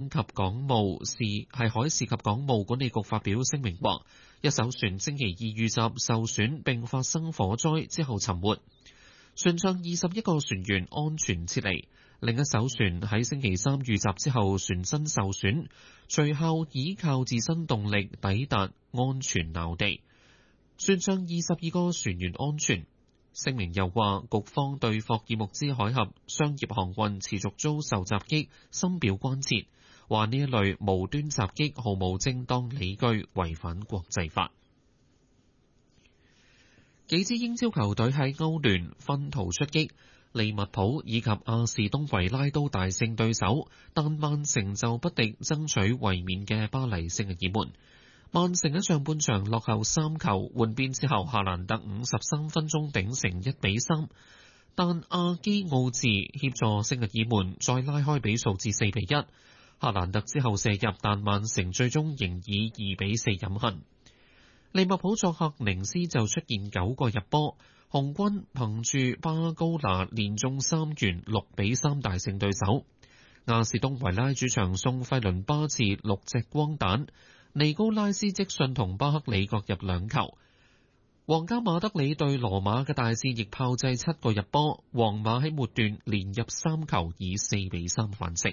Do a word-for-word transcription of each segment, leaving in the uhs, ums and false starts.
港及港務事係海事及港務管理局發表聲明話，一艘船星期二遇襲受損並發生火災之後沉沒，船上二十一個船員安全撤離。另一艘船喺星期三遇襲之後船身受損，隨後依靠自身動力抵達安全錨地。船上二十二個船員安全。聲明又話，局方對霍爾木茲海峽商業航運持續遭受襲擊深表關切，話呢一類無端襲擊毫無正當理據，違反國際法。幾支英超球隊喺歐聯分途出擊，利物浦以及阿士東維拉都大勝對手，但曼城就不敵爭取衛冕嘅巴黎聖日耳門。曼城喺上半場落後三球，換邊之後夏蘭特五十三分鐘頂成一比三，但阿基奧治協助聖日耳門再拉開比數至四比一。夏蘭特之後射入，但曼城最終仍以二比四飲恨。利物浦作客寧斯就出現九個入波，紅軍憑住巴高拿連中三元六比三大勝對手。亞士東維拉主場送費倫巴治六隻光蛋。尼高拉斯積遜同巴克里各入兩球，皇家馬德里對羅馬嘅大戰亦炮製七個入波，皇馬喺末段連入三球，以四比三反勝。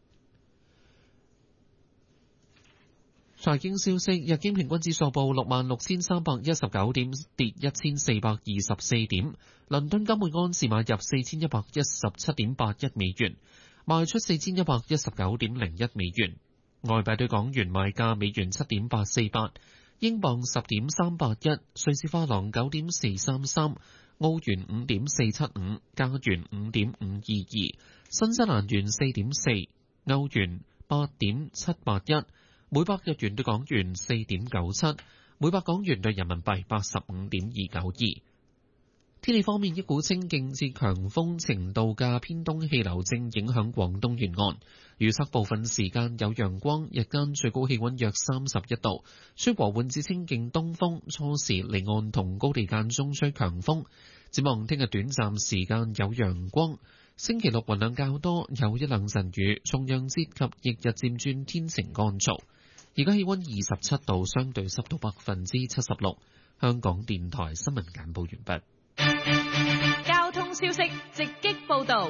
財經消息：日經平均指數報六萬六千三百一十九點，跌一千四百二十四點。倫敦金每安士買入四千一百一十七點八一美元，賣出四千一百一十九點零一美元。外幣對港元賣價：美元七點八四八，英鎊十點三八一，瑞士法郎九點四三三，澳元五點四七五，加元五點五二二，新西蘭元四點四，歐元八點七八一，每百日元對港元四點九七，每百港元對人民幣八十五點二九二。天氣方面，一股清勁至強風程度嘅偏東氣流正影響廣東沿岸，預測部分時間有陽光，日間最高氣溫約三十一度，吹和緩至清勁東風，初時離岸同高地間中吹強風。展望聽日短暫時間有陽光，星期六雲量較多，有一兩陣雨，重陽節及翌日漸轉天晴乾燥。而家氣溫二十七度，相對濕度百分之七十六。香港電台新聞簡報完畢。 交通消息直擊報道。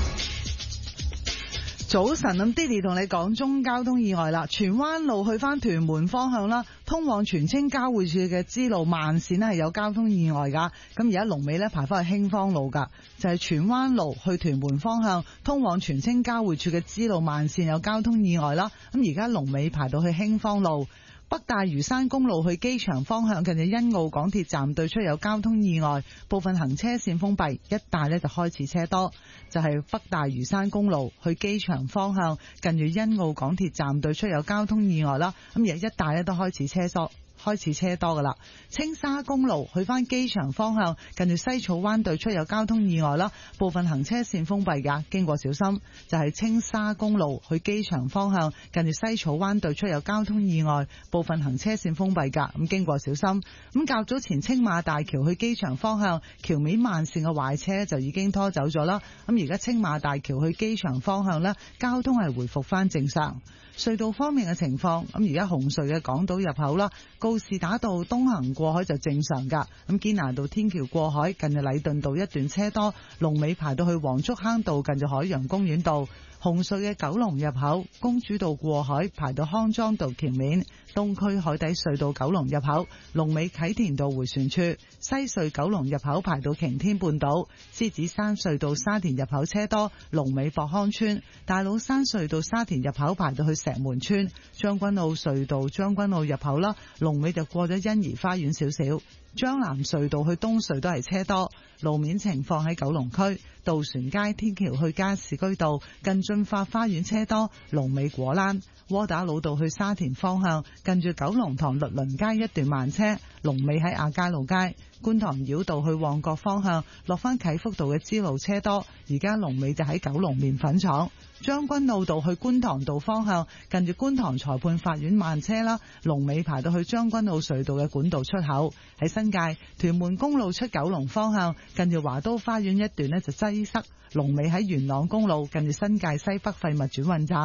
早晨，咁 Diddy 同你講中交通意外啦，荃灣路去翻屯門方向啦，通往荃青交匯處嘅支路慢線咧係有交通意外噶，咁而家龍尾咧排翻去興芳路噶，就係荃灣路去屯門方向通往荃青交匯處嘅支路慢線有交通意外啦，咁而家龍尾排到去興芳路。北大嶼山公路去機場方向近住欣澳港鐵站對出有交通意外，部分行車線封閉，一帶呢就開始車多。就係、是、北大嶼山公路去機場方向近住欣澳港鐵站對出有交通意外啦，咁而家一帶呢都開始車多。開始車多噶啦，青沙公路去翻機場方向近住西草灣對出有交通意外啦，部分行車線封閉噶，經過小心。就係青沙公路去機場方向近住西草灣對出有交通意外，部分行車線封閉噶，咁經過小心。咁較早前青馬大橋去機場方向橋面慢線嘅壞車就已經拖走咗啦，咁而家青馬大橋去機場方向呢，交通係回復翻正常。隧道方面嘅情況，咁而家紅隧嘅港島入口啦，告士打道東行過海就正常噶，咁堅拿道天橋過海近住禮頓道一段車多，龍尾排到去黃竹坑道近住海洋公園道。紅隧嘅九龍入口，公主道過海排到康莊道橋面，東區海底隧道九龍入口，龍尾啟田道回旋處，西隧九龍入口排到擎天半島，獅子山隧道沙田入口車多，龍尾博康村，大老山隧道沙田入口排到去石門村，將軍澳隧道將軍澳入口啦，龍尾就過咗欣怡花園少少。將南隧道去東隧都係車多，路面情況喺九龍區渡船街天橋去加士居道近駿發花園車多，龍尾果欄。窩打老道去沙田方向近住九龍塘律倫街一段慢車，龍尾喺亞皆老街。觀塘繞道去旺角方向落翻啟福道嘅支路車多，而家龍尾就喺九龍麵粉廠。將軍澳道去觀塘道方向近住觀塘裁判法院慢車啦，龍尾排到去將軍澳隧道嘅管道出口。喺新界屯門公路出九龍方向近住華都花園一段呢就擠塞，龍尾喺元朗公路近住新界西北廢物轉運站。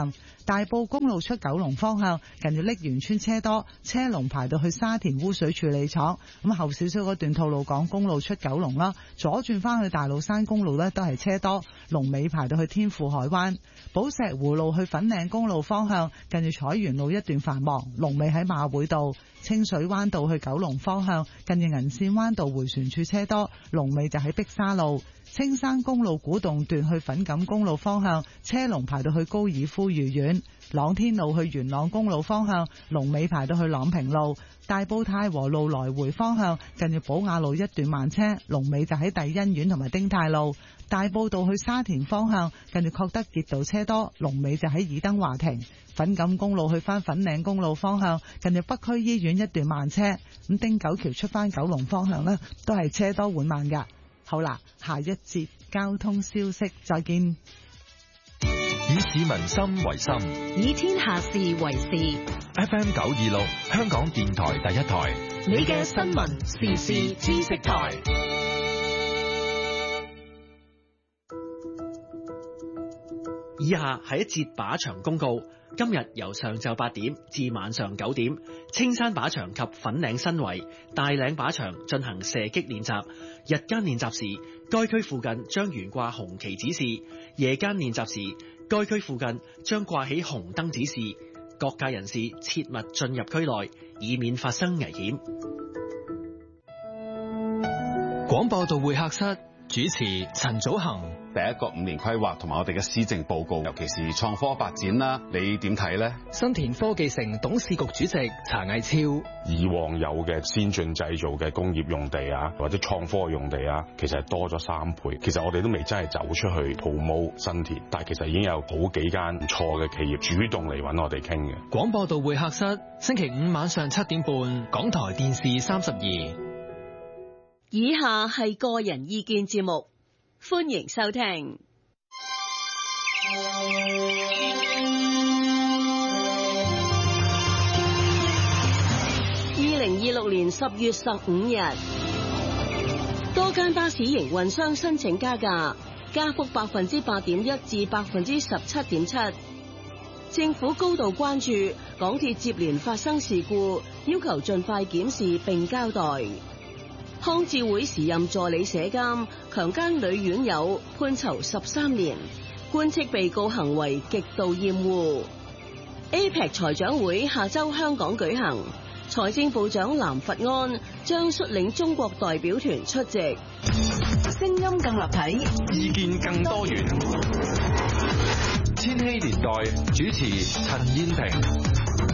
大埔公路出九龍方向，近住瀝源村車多，車龍排到去沙田污水處理廠。咁後少少嗰段吐露港公路出九龍啦，左轉翻去大老山公路呢都係車多，龍尾排到去天富海灣。寶石湖路去粉嶺公路方向，近住彩園路一段繁忙，龍尾喺馬會道。清水灣道去九龍方向，近住銀線灣道回旋處車多，龍尾就喺碧沙路。青山公路古洞段去粉錦公路方向，車龍排到去高爾夫御苑。朗天路去元朗公路方向，龍尾排到去朗平路。大埔太和路來回方向，近住寶雅路一段慢車，龍尾就喺帝欣苑同埋丁太路。大埔道去沙田方向，近住確德傑道車多，龍尾就喺爾登華庭。粉錦公路去翻粉嶺公路方向，近住北區醫院一段慢車。咁汀九橋出翻九龍方向呢，都係車多緩慢噶。好啦，下一節交通消息，再見。 以市民心為心， 以天下事為事。 F M 九二六，香港電台第一台， 你嘅新聞時事知識台。 以下係一節靶場公告。今日由上晝八點至晚上九點，青山靶場及粉嶺新圍、大嶺靶場進行射擊練習。日間練習時，該區附近將懸掛紅旗指示；夜間練習時，該區附近將掛起紅燈指示。各界人士切勿進入區內，以免發生危險。 廣播道會客室主持陳祖恒。 第一個五年規劃同埋我哋嘅施政報告，尤其是創科發展啦，你點睇呢？ 新田科技城董事局主席查毅超。 以往有嘅先進製造嘅工業用地啊，或者創科用地啊，其實係多咗三倍。其實我哋都未真係走出去 promote 新田，但係其實已經有好幾間唔錯嘅企業主動嚟揾我哋傾嘅。 廣播道會客室星期五晚上七點半，港台電視三十二。 以下係個人意見節目，歡迎收聽。二零二六年十月十五日，多間巴士營運商申請加價，加幅百分之八點一至百分之十七點七。政府高度關注港鐵接連發生事故，要求盡快檢視並交代。康智會時任助理社監強姦女院友，判囚十三年，官斥被告行為極度厭惡。A P E C 財長會下周香港舉行，財政部長藍佛安將率領中國代表團出席。聲音更立體， 意見更多元。千禧年代主持陳燕萍。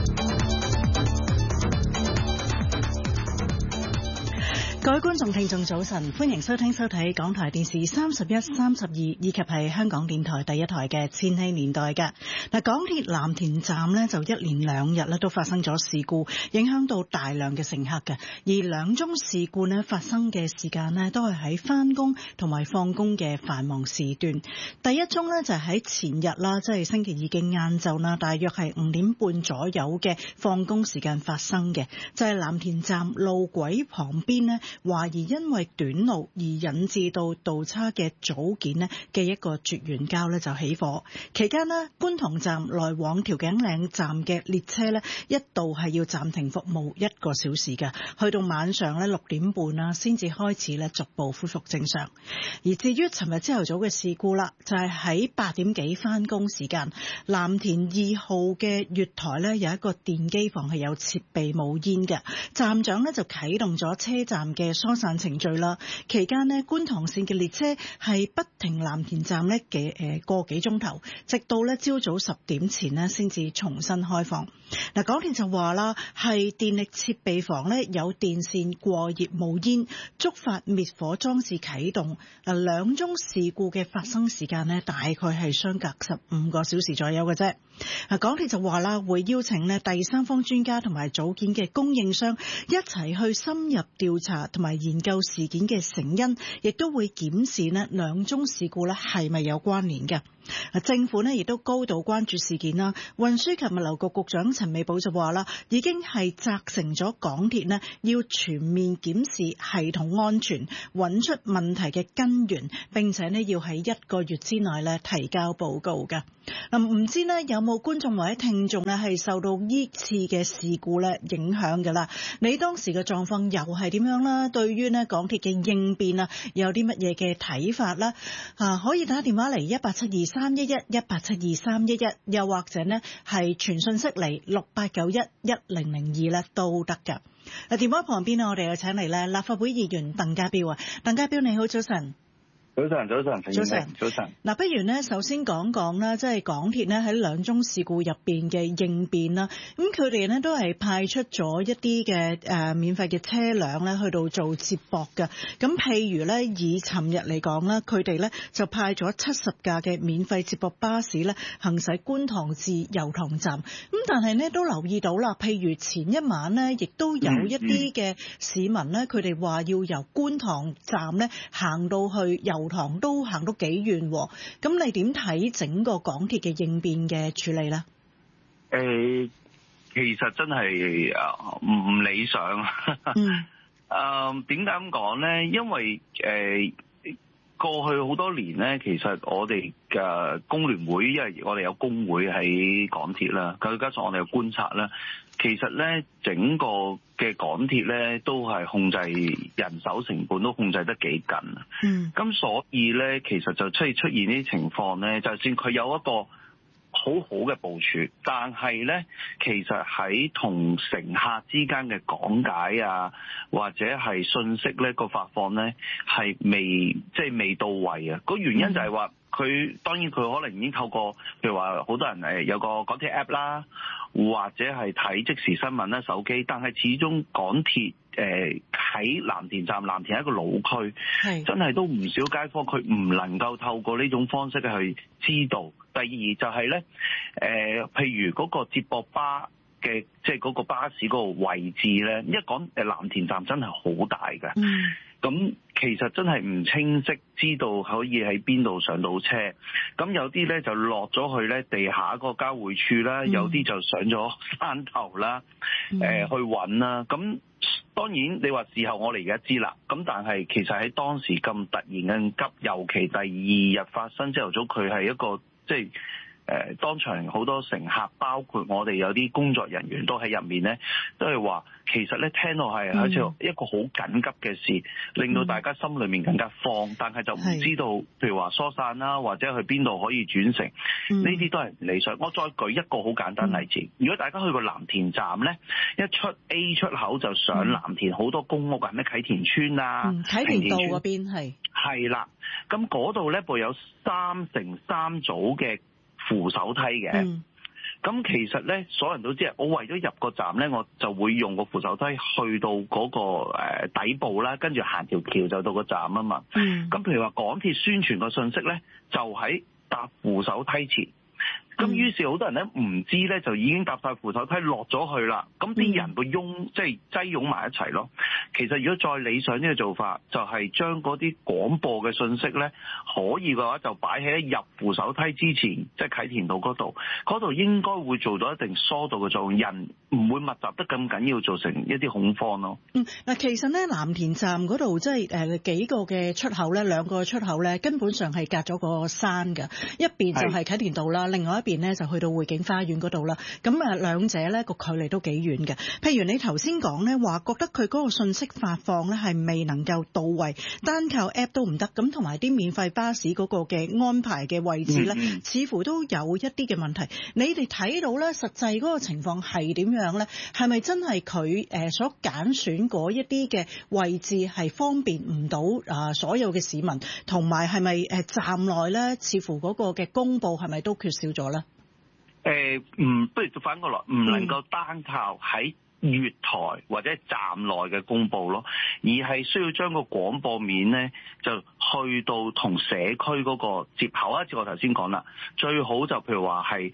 各位觀眾聽眾早晨，歡迎收聽收睇港台電視三十一、三十二以及係香港電台第一台嘅千禧年代嘅。嗱，港鐵藍田站呢就一連兩日咧都發生咗事故，影響到大量嘅乘客嘅。而兩宗事故呢發生嘅時間呢都係喺翻工同埋放工嘅繁忙時段。第一宗呢就係喺前日啦，即係星期二嘅晏晝啦，大約係五點半左右嘅放工時間發生嘅，就係藍田站路軌旁邊呢，懷疑因為短路而引致到道叉嘅組件呢嘅一個絕緣膠呢就起火。期間呢，觀塘站來往調景嶺站嘅列車呢一度係要暫停服務一個小時嘅，去到晚上呢六點半啦先至開始呢逐步恢復正常。而至於尋日朝頭早嘅事故啦，就係喺八點幾返工時間，藍田二號嘅月台呢有一個電機房係有設備冒煙嘅，站長呢就啟動咗車站嘅疏散程序啦。期間呢，觀塘線嘅列車係不停藍田站呢嘅誒個幾鐘頭，直到呢朝早十點前呢先至重新開放。嗱，港鐵就話啦，係電力設備房呢有電線過熱冒煙，觸發滅火裝置啟動。嗱，兩宗事故嘅發生時間呢，大概係相隔十五個小時左右嘅啫。嗱，港鐵就話啦，會邀請呢第三方專家同埋組件嘅供應商一齊去深入調查同埋研究事件嘅成因，亦都會檢視呢兩宗事故呢係咪有關聯嘅。 政府呢亦都高度關注事件啦。運輸及物流局局長陳美寶就話啦，已經係責成咗港鐵呢要全面檢視系統安全，揾出問題嘅根源，並且呢要喺一個月之內呢提交報告嘅。嗱，唔知呢有冇觀眾或者聽眾呢係受到呢次嘅事故呢影響㗎啦？你當時嘅狀況又係點樣啦？對於呢港鐵嘅應變啊，有啲乜嘢嘅睇法啦？啊，可以打電話嚟一八七二三一一一八七二三一一，又或者呢係傳訊息嚟六八九一一零零二咧都得㗎。嗱，電話旁邊呢，我哋又請嚟咧立法會議員鄧家彪啊，鄧家彪你好，早晨。 早晨，早晨，早晨，早晨。 嗱，不如呢，首先講講啦，即係港鐵呢喺兩宗事故入邊嘅應變啦。咁佢哋呢都係派出咗一啲嘅誒免費嘅車輛咧，去到做接駁嘅。咁譬如咧，以尋日嚟講啦，佢哋咧就派咗七十架嘅免費接駁巴士咧，行駛觀塘至油塘站。咁但係呢，都留意到啦，譬如前一晚呢，亦都有一啲嘅市民呢，佢哋話要由觀塘站咧行到去油塘都行到幾遠，咁你點睇整個港鐵嘅應變嘅處理咧？ 誒、呃，其實真係唔唔理想。嗯。誒，點解咁講咧？因為誒、呃、過去好多年咧，其實我哋嘅工聯會，因為我哋有工會喺港鐵啦，再加上我哋有觀察啦，其實咧整個嘅港鐵咧都係控制人手成本都控制得幾緊啊。嗯。咁所以咧，其實就出現出現呢啲情況咧，就算佢有一個好好嘅部署，但係咧，其實喺同乘客之間嘅講解啊，或者係信息咧個發放咧，係未即係未到位啊。個原因就係話佢當然佢可能已經透過，譬如話好多人誒有個港鐵 app 啦，或者係睇即時新聞啦手機，但係始終港鐵誒喺藍田站，藍田係一個老區，係真係都唔少街坊佢唔能夠透過呢種方式去知道。第二就係咧，誒、呃，譬如嗰個接駁巴嘅，即係嗰個巴士嗰個位置咧，一講誒藍田站真係好大嘅，咁、嗯、其實真係唔清晰，知道可以喺邊度上到車。咁有啲咧就落咗去咧地下嗰個交匯處啦，嗯、有啲就上咗山頭啦，誒、呃嗯、去揾啦。咁當然你話事後我哋而家知啦，咁但係其實喺當時咁突然嘅急，尤其第二日發生朝頭早，佢係一個。即係誒，當場好多乘客，包括我哋有啲工作人員都喺入面咧，都係話其實咧聽到係好似一個好緊急嘅事，嗯、令到大家心裏面更加慌，但係就唔知道，譬如話疏散啦，或者去邊度可以轉乘，呢、嗯、啲都係唔理想。我再舉一個好簡單例子，嗯、如果大家去過藍田站咧，一出 A 出口就上藍田，好、嗯、多公屋啊，咩啟田村啊，啟田道嗰邊係係啦，咁嗰度咧會有三乘三組嘅扶手梯嘅，咁、嗯、其實咧，所有人都知，我為咗入個站咧，我就會用個扶手梯去到嗰個誒底部啦，跟住行條橋就到個站啊嘛。咁、嗯、譬如話港鐵宣傳個信息咧，就喺搭扶手梯前。咁於是好多人咧唔知咧，就已經搭晒扶手梯落咗去啦。咁啲人會擁即係擠擁埋一齊咯。其實如果再理想呢個做法，就係將嗰啲廣播嘅信息咧，可以嘅話就擺喺入扶手梯之前，即係啟田道嗰度，嗰度應該會做到一定疏導嘅作用，人唔會密集得咁緊要，造成一啲恐慌咯。 嗯，嗱，其實咧藍田站嗰度即係誒幾個嘅出口咧，兩個出口咧根本上係隔咗個山嘅，一邊就係啟田道啦，另外一邊邊咧就去到匯景花園嗰度啦，咁啊兩者咧個距離都幾遠嘅。譬如你頭先講咧話，覺得佢嗰個信息發放咧係未能夠到位，單靠 app 都唔得，咁同埋啲免費巴士嗰個嘅安排嘅位置咧，嗯、似乎都有一啲嘅問題。你哋睇到咧，實際嗰個情況係點樣咧？係咪真係佢誒所揀選嗰一啲嘅位置係方便唔到啊所有嘅市民，同埋係咪誒站內咧，似乎嗰個嘅公佈係咪都缺少咗咧？ 誒，唔，不如反過來，唔能夠單靠喺月台或者站內嘅公佈咯，而係需要將個廣播面咧，就去到同社區嗰個接口啊。似我頭先講啦，最好就譬如話係誒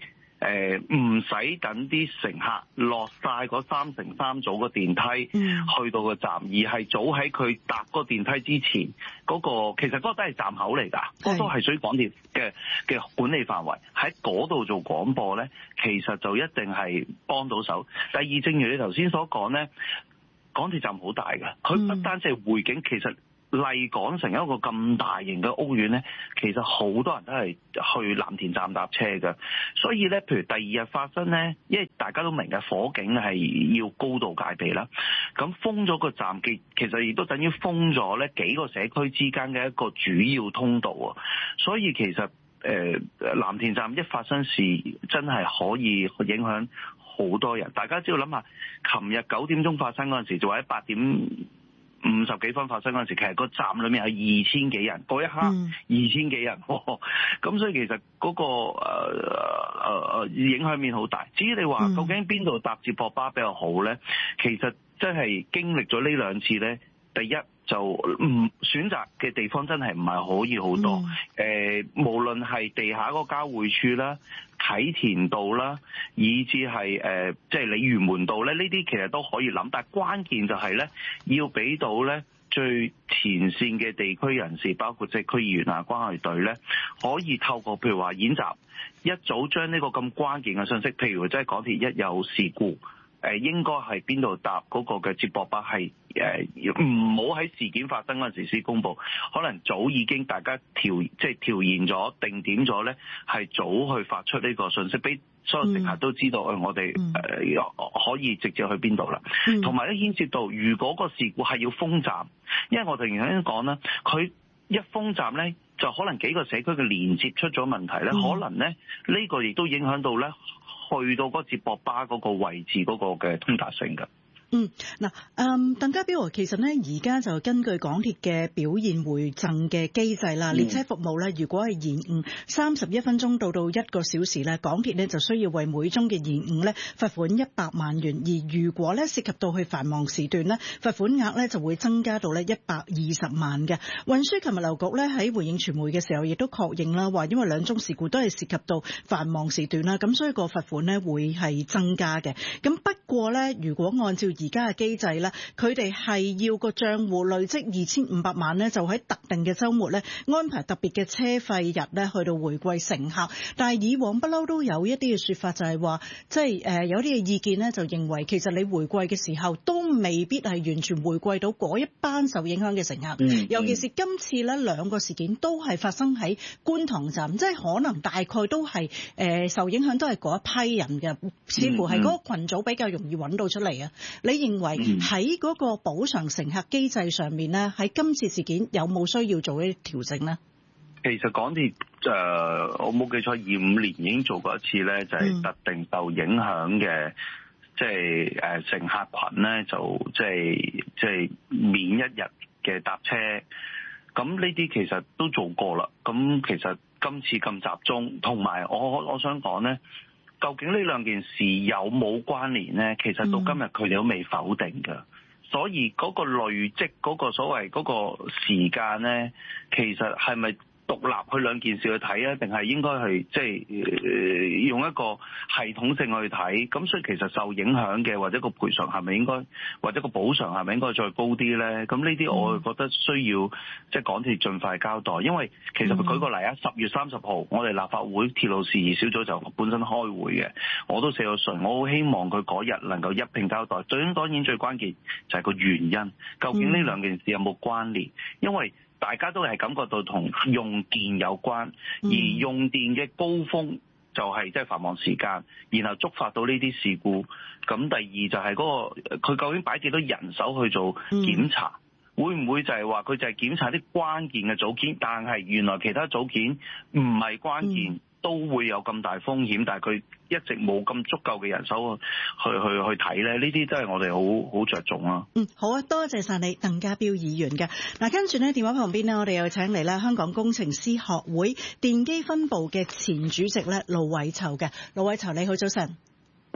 誒唔使等啲乘客落晒嗰三乘三組個電梯、嗯、去到個站，而係早喺佢搭個電梯之前嗰、嗰個，其實嗰個都係站口嚟㗎，嗰個都係屬於港鐵嘅嘅管理範圍，喺嗰度做廣播咧，其實就一定係幫到手。第二，正如你頭先所講咧，港鐵站好大㗎，佢不單止係匯景，其實麗港城一個咁大型嘅屋苑咧，其實好多人都係去藍田站搭車嘅，所以咧，譬如第二日發生咧，因為大家都明嘅火警係要高度戒備啦，咁封咗個站，其其實亦都等於封咗咧幾個社區之間嘅一個主要通道啊，所以其實誒藍田站一發生事，真係可以影響好多人。大家只要諗下，琴日九點鐘發生嗰陣時，就或者八點五十幾分發生嗰陣時，其實個站裏面係二千幾人，嗰一刻二千幾人，咁、哦、所以其實嗰、嗰個誒誒、呃、影響面好大。至於你話究竟邊度搭接駁巴比較好咧？其實真係經歷咗呢兩次咧，第一就唔選擇嘅地方真係唔係可以好多。誒、嗯呃，無論係地下嗰個交匯處啦、啟田道啦，以至係誒即係鯉魚門道咧，呢啲其實都可以諗，但係關鍵就係咧，要俾到咧最前線嘅地區人士，包括即係區議員啊、關愛隊咧，可以透過譬如話演習，一早將呢個咁關鍵嘅信息，譬如即係港鐵一有事故，誒應該係邊度搭嗰個嘅接駁巴，係誒唔好喺事件發生嗰陣時先公佈，可能早已經大家調即係調研咗、定點咗咧，係早去發出呢個信息，俾所有乘客都知道，誒、嗯、我哋誒、呃、可以直接去邊度啦。同埋咧牽涉到，如果個事故係要封站，因為我哋頭先講啦，佢一封站咧，就可能幾個社區嘅連接出咗問題咧、嗯，可能咧呢、呢個亦都影響到咧。去到嗰接駁巴嗰個位置嗰個嘅通達性㗎。 嗯，嗱，嗯，鄧家彪，其實呢，而家就根據港鐵嘅表現回贈嘅機制啦，列車服務呢，如果係延誤三十一分鐘到到一個小時呢，港鐵呢就需要為每宗嘅延誤呢罰款一百萬元，而如果呢涉及到去繁忙時段呢，罰款額呢就會增加到呢一百二十萬嘅。運輸及物流局呢喺回應傳媒嘅時候，亦都確認啦，話因為兩宗事故都係涉及到繁忙時段啦，咁所以個罰款呢會係增加嘅。咁不過呢，如果按照而家嘅機制咧，佢哋係要個賬戶累積二千五百萬咧，就喺特定嘅週末咧安排特別嘅車費日咧，去到回饋乘客。但係以往不嬲都有一啲嘅説法，就係話，即係誒有啲嘅意見咧，就認為其實你回饋嘅時候都未必係完全回饋到嗰一班受影響嘅乘客。嗯嗯、尤其是今次咧兩個事件都係發生喺觀塘站，即係可能大概都係誒、呃、受影響都係嗰一批人嘅，似乎係嗰個羣組比較容易揾到出嚟啊！你認為喺嗰個補償乘客機制上面咧，喺今次事件有冇需要做一啲調整呢？ 其實港鐵誒、呃，我冇記錯，二五年已經做過一次咧，就係、是、特定受影響嘅，即係誒乘客群咧，就即係即係免一日嘅搭車。咁呢啲其實都做過啦。咁其實今次咁集中，同埋我我想講咧。究竟呢兩件事有冇關聯呢？其實到今日佢哋都未否定㗎，所以嗰個累積嗰個所謂嗰個時間呢，其實係咪獨立去兩件事去睇啊？定係應該係即係用一個系統性去睇？咁所以其實受影響嘅或者個賠償係咪應該，或者個補償係咪應該再高啲咧？咁呢啲我覺得需要即係港鐵盡快交代，因為其實佢舉個例啊，十月三十號我哋立法會鐵路事宜小組就本身開會嘅，我都寫咗信，我好希望佢嗰日能夠一併交代。最當然最關鍵就係個原因，究竟呢兩件事有冇關聯？因為大家都係感覺到同用電有關，而用電嘅高峰就係即係繁忙時間，然後觸發到呢啲事故。咁第二就係嗰個佢究竟擺幾多人手去做檢查，嗯、會唔會就係話佢就係檢查啲關鍵嘅組件，但係原來其他組件唔係關鍵。嗯都會有咁大風險，但係佢一直冇咁足夠嘅人手去去去睇咧，呢啲都係我哋好好著重啊。 嗯，好啊，多謝晒你，鄧家彪議員嘅。嗱，跟住呢電話旁邊呢，我哋又請嚟咧香港工程師學會電機分部嘅前主席咧盧偉籌嘅。盧偉籌你好，早晨。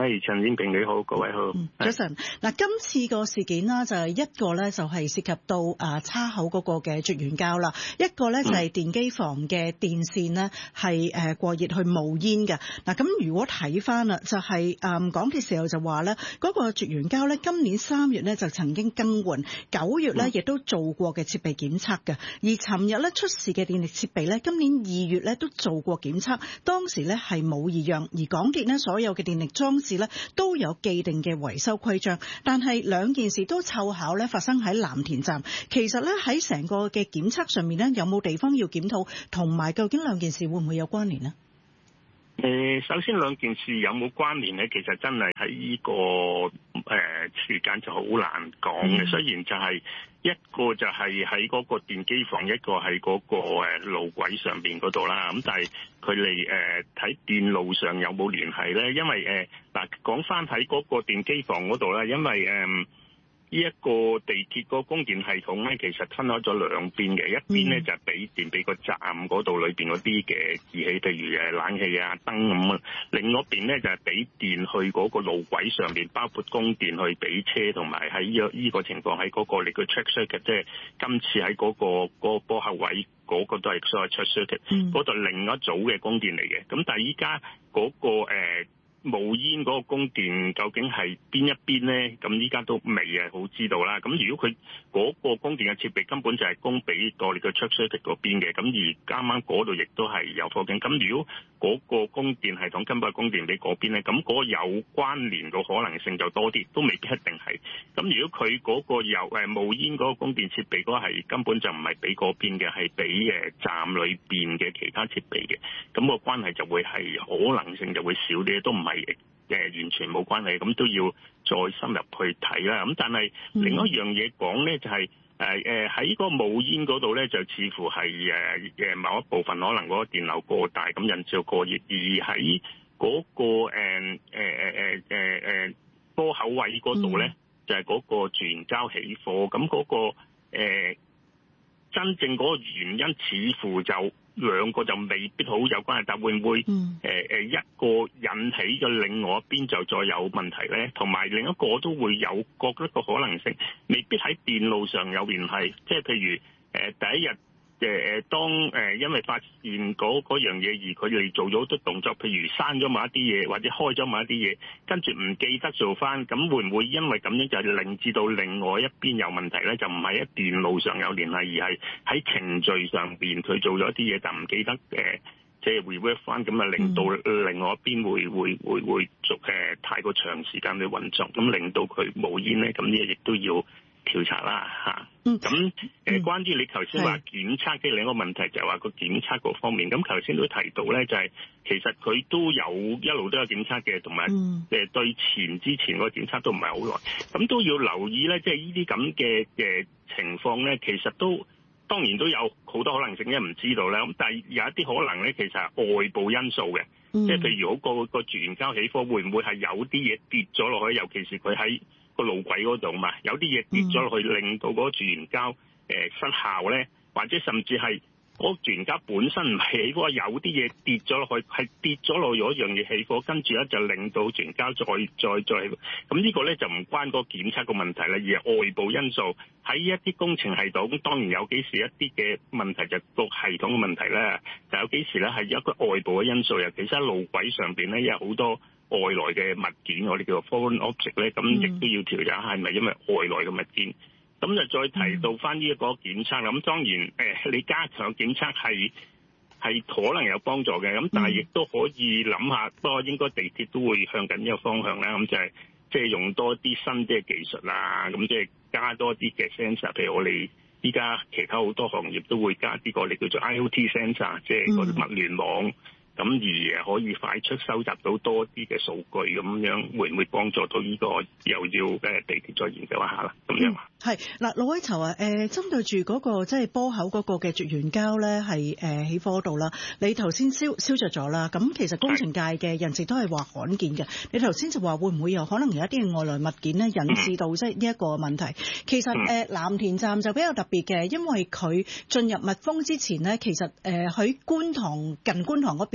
係陳展平你好，各位好。 嗯、早晨。嗱，今次個事件啦，就係一個咧就係涉及到啊叉口嗰個嘅絕緣膠啦，一個咧就係電機房嘅電線呢係誒過熱去冒煙嘅。嗱，咁如果睇翻啦，就係誒港鐵時候就話咧，嗰個絕緣膠咧今年三月咧就曾經更換，九月咧亦都做過嘅設備檢測嘅，而尋日咧出事嘅電力設備咧今年二月咧都做過檢測，當時咧係冇異樣，而港鐵呢所有嘅電力裝置咧都有既定嘅維修規章，但係兩件事都湊巧咧發生喺藍田站。其實咧喺成個嘅檢測上面咧，有冇地方要檢討，同埋究竟兩件事會唔會有關聯呢？ 誒，首先兩件事有冇關聯咧？其實真係喺呢個誒、呃、時間就好難講嘅。嗯、雖然就係一個就係喺嗰個電機房，一個喺嗰個誒路軌上邊嗰度啦。咁但係佢哋誒睇電路上有冇聯繫咧？因為誒嗱講翻喺嗰個電機房嗰度咧，因為誒。呃呢一個地鐵個供電系統咧，其實分開咗兩邊嘅，一邊咧就係俾電俾個站嗰度裏邊嗰啲嘅儀器，譬如誒冷氣啊、燈咁啊；另一邊咧就係俾電去嗰個路軌上面，包括供電去俾車，同埋喺呢個呢個情況喺嗰個你個 check circuit，即係今次喺嗰個嗰個波口位嗰個都係所謂 check circuit，嗰度另一組嘅供電嚟嘅。咁但係依家嗰個誒。呃冒煙嗰個供電究竟係邊一邊呢？咁依家都未係好知道啦。咁如果佢嗰個供電嘅設備根本就係供俾個你嘅 check circuit 嗰邊嘅，咁而啱啱嗰度亦都係有火警。咁如果嗰個供電系統根本係供電俾嗰邊呢，咁嗰個有關聯嘅可能性就多啲，都未必一定係。咁如果佢嗰個有誒冒煙嗰個供電設備嗰個係根本就唔係俾嗰邊嘅，係俾誒站裏邊嘅其他設備嘅，咁個關係就會係可能性就會少啲，都唔係。係誒完全冇關係，咁都要再深入去睇啦。咁但係另一樣嘢講咧，就係誒誒喺個冒煙嗰度咧，就似乎係誒誒某一部分可能嗰個電流過大，咁引致到過熱，而喺嗰個誒誒誒誒誒誒波口位嗰度咧，就係嗰個絕緣膠起火。咁嗰個誒真正嗰個原因似乎就兩個就未必好有關係，但會唔會誒誒、嗯呃、一個引起嘅另外一邊就再有問題咧？同埋另一個都會有覺得個可能性，未必喺電路上有聯繫，即係譬如誒、呃、第一日。誒誒，當誒因為發現嗰嗰樣嘢而佢哋做咗好多動作，譬如刪咗某一啲嘢，或者開咗某一啲嘢，跟住唔記得做翻，咁會唔會因為咁樣就令至到另外一邊有問題咧？就唔係喺電路上有聯繫，而係喺程序上邊佢做咗一啲嘢就唔記得誒，即係 rework 翻，咁啊令到另外一邊會會會會續誒太過長時間去運作，咁令到佢冒煙咧，咁呢個亦都要調查啦嚇。咁誒、呃，關於你頭先話檢測嘅另一個問題，就係話個檢測嗰方面。咁頭先都提到咧，就係、是、其實佢都有一路都有檢測嘅，同埋誒對前之前個檢測都唔係好耐。咁都要留意咧，即係呢啲咁嘅嘅情況咧，其實都當然都有好多可能性，因為唔知道啦。咁但係有一啲可能咧，其實係外部因素嘅，即係譬如嗰個個絕緣膠起火，會唔會係有啲嘢跌咗落去？尤其是佢喺個路軌嗰度嘛，有啲嘢跌咗落去，令到嗰個絕緣膠誒、呃、失效咧，或者甚至係嗰個絕緣膠本身唔係起火，有啲嘢跌咗落去，係跌咗落咗一樣嘢起火，跟住咧就令到絕緣膠再再再起火。咁呢個咧就唔關嗰個檢測個問題啦，而係外部因素喺一啲工程系統。當然有幾時一啲嘅問題就個系統嘅問題咧，就有幾時咧係一個外部嘅因素，尤其是喺路軌上邊咧有好多外來嘅物件，我哋叫做 foreign object 咧，咁亦都要調查係咪因為外來嘅物件。咁就再提到翻呢一個檢測啦。咁當然誒、呃，你加強檢測係係可能有幫助嘅，咁但係亦都可以諗下，不過應該地鐵都會向緊呢個方向啦。咁就係即係用多啲新啲嘅技術啦，咁即係加多啲嘅 sensor，譬如我哋依家其他好多行業都會加啲個你叫做 I O T sensor，即係個物聯網。咁而可以快速收集到多啲嘅數據，咁樣會唔會幫助到呢個又要誒地鐵再研究一下啦？咁樣係嗱，盧偉籌啊，誒針對住嗰個即係波口嗰個嘅絕緣膠咧，係誒起火度啦。你頭先燒燒著咗啦，咁其實工程界嘅人士都係話罕見嘅。你頭先就話會唔會有可能有一啲外來物件咧引致到即係呢一個問題？其實誒藍田站就比較特別嘅，因為佢進入密封之前咧，其實誒喺觀塘近觀塘嗰邊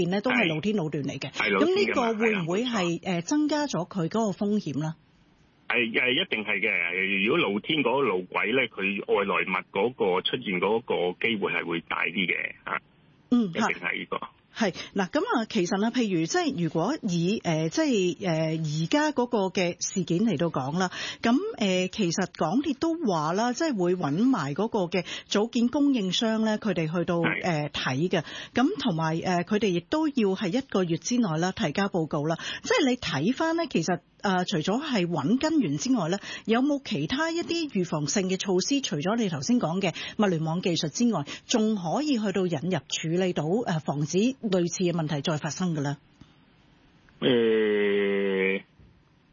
件咧都係露天路段嚟嘅。咁呢個會唔會係誒增加咗佢嗰個風險咧？ 係誒，一定係嘅。如果露天嗰個路軌咧，佢外來物嗰個出現嗰個機會係會大啲嘅嚇。嗯，一定係呢個。 係嗱，咁啊，其實咧，譬如即係如果以誒、呃、即係誒而家嗰個嘅事件嚟到講啦，咁誒、呃、其實港鐵都話啦，即係會揾埋嗰個嘅組件供應商咧，佢哋去到誒睇嘅，咁同埋誒佢哋亦都要係一個月之內啦提交報告啦。即係你睇翻咧，其實。誒、呃，除咗係揾根源之外咧，有冇其他一啲預防性嘅措施？除咗你頭先講嘅物聯網技術之外，仲可以去到引入處理到誒、呃，防止類似嘅問題再發生嘅咧？ 誒、呃。